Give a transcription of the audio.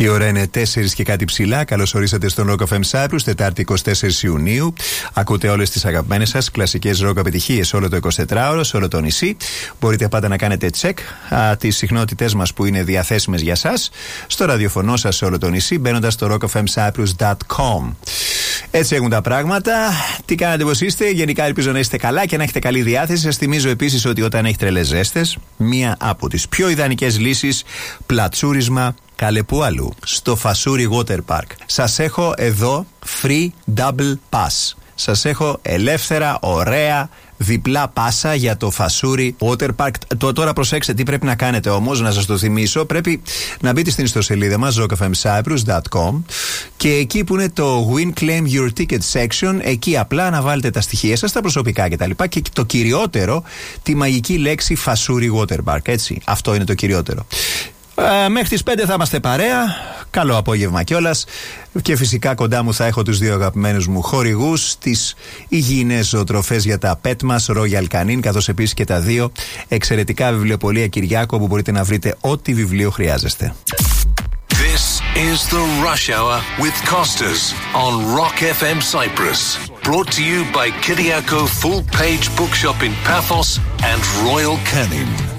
Η ώρα είναι 4 και κάτι ψηλά. Καλώς ορίσατε στον Rock FM Cyprus, Τετάρτη 24 Ιουνίου. Ακούτε όλες τις αγαπημένες σας κλασικές rock επιτυχίες όλο το 24ωρο, σε όλο το νησί. Μπορείτε πάντα να κάνετε check τις συχνότητές μας που είναι διαθέσιμες για σας στο ραδιοφωνό σας σε όλο το νησί, μπαίνοντας στο rockfmcyprus.com. Έτσι έχουν τα πράγματα. Τι κάνετε, πως είστε? Γενικά ελπίζω να είστε καλά και να έχετε καλή διάθεση. Σας θυμίζω επίσης ότι όταν έχει τρελές ζέστες, μία από τις πιο ιδανικές λύσεις, πλατσούρισμα καλεπού αλλού, στο Φασούρι Water Park. Σας έχω εδώ free double pass. Σας έχω ελεύθερα, ωραία, διπλά πάσα για το Φασούρι Water Park. Τώρα προσέξτε τι πρέπει να κάνετε όμως, να σας το θυμίσω. Πρέπει να μπείτε στην ιστοσελίδα μας rockfmcyprus.com και εκεί που είναι το Win Claim Your Ticket section, εκεί απλά να βάλετε τα στοιχεία σας, τα προσωπικά κτλ. Και το κυριότερο, τη μαγική λέξη Φασούρι Water Park. Έτσι, αυτό είναι το κυριότερο. Μέχρι τις 5 θα είμαστε παρέα. Καλό απόγευμα κιόλας. Και φυσικά κοντά μου θα έχω τους δύο αγαπημένους μου χορηγούς, τις υγιεινές ζωοτροφές για τα pet μας, Royal Canin, καθώς επίσης και τα δύο εξαιρετικά βιβλιοπωλεία Κυριάκο, που μπορείτε να βρείτε ό,τι βιβλίο χρειάζεστε. This is the Rush Hour with Costas on Rock FM Cyprus. Brought to you by Kyriako Full Page Bookshop in Paphos and Royal Canin.